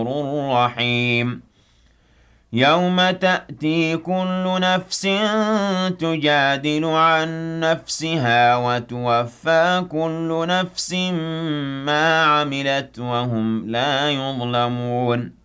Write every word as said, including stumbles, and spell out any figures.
رحيم يوم تأتي كل نفس تجادل عن نفسها وتوفى كل نفس ما عملت وهم لا يظلمون